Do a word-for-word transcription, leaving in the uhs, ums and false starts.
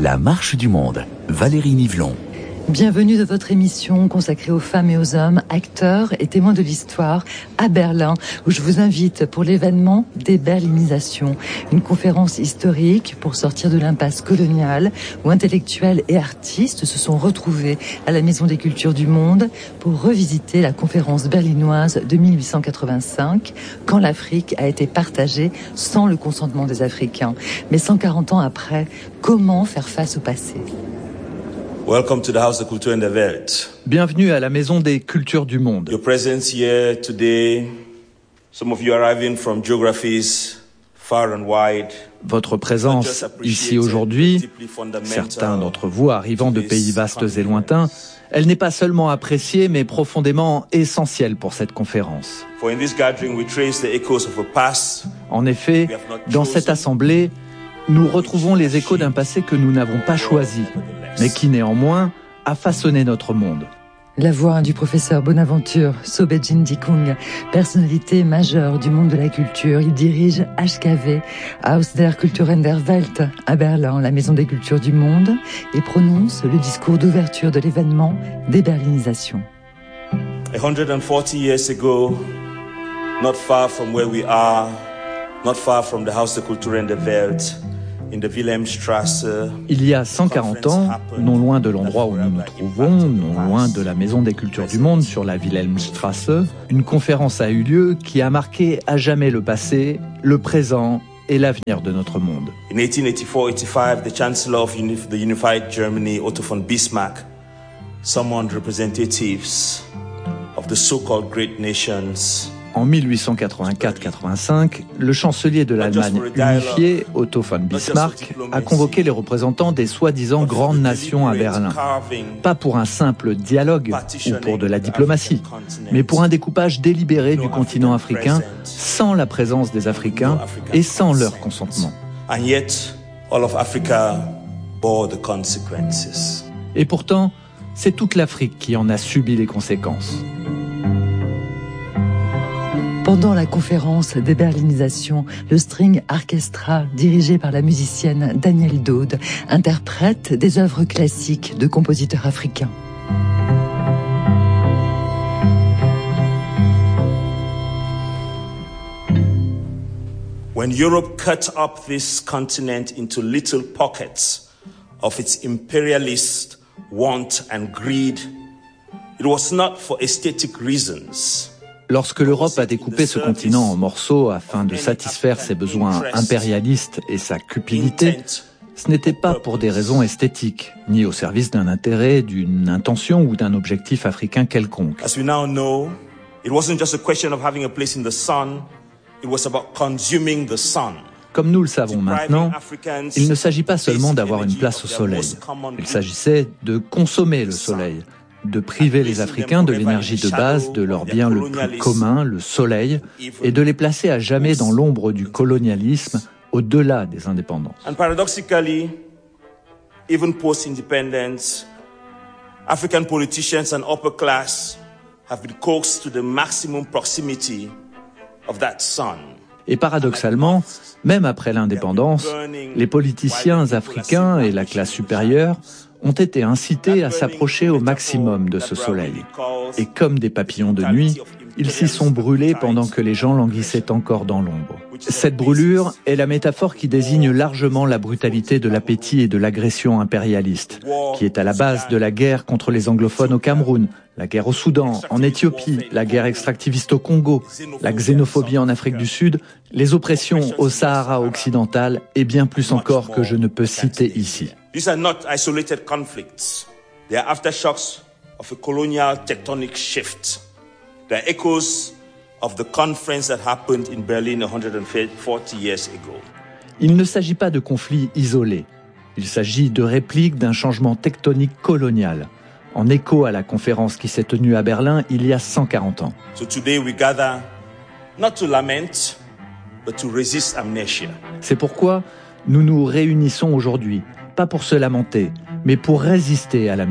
La marche du monde, Valérie Nivelon. Bienvenue dans votre émission consacrée aux femmes et aux hommes, acteurs et témoins de l'histoire à Berlin, où je vous invite pour l'événement Déberlinisation, une conférence historique pour sortir de l'impasse coloniale, où intellectuels et artistes se sont retrouvés à la Maison des Cultures du Monde pour revisiter la conférence berlinoise de mille huit cent quatre-vingt-cinq, quand l'Afrique a été partagée sans le consentement des Africains. Mais cent quarante ans après, comment faire face au passé ? Welcome to the House of Culture in the Welt. Bienvenue à la Maison des Cultures du Monde. Your presence here today, some of you arriving from geographies far and wide. Votre présence ici aujourd'hui, certains d'entre vous arrivant de pays vastes et lointains, elle n'est pas seulement appréciée, mais profondément essentielle pour cette conférence. En effet, dans cette assemblée, nous retrouvons les échos d'un passé que nous n'avons pas choisi, mais qui néanmoins a façonné notre monde. La voix du professeur Bonaventure Sobejin-Dikung, personnalité majeure du monde de la culture. Il dirige H K W, Haus der Kulturen der Welt, à Berlin, la maison des cultures du monde, et prononce le discours d'ouverture de l'événement Déberlinisation. one hundred forty years ago, not far from where we are, not far from the Haus der Kulturen der Welt, il y a cent quarante ans, non loin de l'endroit où nous nous trouvons, non loin de la Maison des Cultures du Monde sur la Wilhelmstrasse, une conférence a eu lieu qui a marqué à jamais le passé, le présent et l'avenir de notre monde. In eighteen eighty-four eighty-five, the Chancellor of the Unified Germany, Otto von Bismarck, summoned representatives of the so-called great nations. En mille huit cent quatre-vingt-quatre quatre-vingt-cinq, le chancelier de l'Allemagne unifiée, Otto von Bismarck, a convoqué les représentants des soi-disant grandes nations à Berlin. Pas pour un simple dialogue ou pour de la diplomatie, mais pour un découpage délibéré du continent africain sans la présence des Africains et sans leur consentement. Et pourtant, c'est toute l'Afrique qui en a subi les conséquences. Pendant la conférence Déberlinisation, le String Orchestra, dirigé par la musicienne Danielle Dode, interprète des œuvres classiques de compositeurs africains. When Europe cut up this continent into little pockets of its imperialist want and greed, it was not for aesthetic reasons. Lorsque l'Europe a découpé ce continent en morceaux afin de satisfaire ses besoins impérialistes et sa cupidité, ce n'était pas pour des raisons esthétiques, ni au service d'un intérêt, d'une intention ou d'un objectif africain quelconque. Comme nous le savons maintenant, il ne s'agit pas seulement d'avoir une place au soleil. Il s'agissait de consommer le soleil, de priver les Africains de l'énergie de base, de leur bien le plus commun, le soleil, et de les placer à jamais dans l'ombre du colonialisme, au-delà des indépendances. And paradoxically, even post-independence, African politicians and upper class have been coaxed to the maximum proximity of that sun. Et paradoxalement, même après l'indépendance, les politiciens africains et la classe supérieure ont été incités à s'approcher au maximum de ce soleil. Et comme des papillons de nuit, ils s'y sont brûlés pendant que les gens languissaient encore dans l'ombre. Cette brûlure est la métaphore qui désigne largement la brutalité de l'appétit et de l'agression impérialiste, qui est à la base de la guerre contre les anglophones au Cameroun, la guerre au Soudan, en Éthiopie, la guerre extractiviste au Congo, la xénophobie en Afrique du Sud, les oppressions au Sahara occidental et bien plus encore que je ne peux citer ici. These are not isolated conflicts. They are aftershocks of a colonial tectonic shift. They are echoes of the conference that happened in Berlin one hundred forty years ago. Il ne s'agit pas de conflits isolés. Il s'agit de répliques d'un changement tectonique colonial, en écho à la conférence qui s'est tenue à Berlin il y a cent quarante ans. So today we gather not to lament, but to resist amnesia. C'est pourquoi nous nous réunissons aujourd'hui, pas pour se lamenter, mais pour résister à l'amnésie.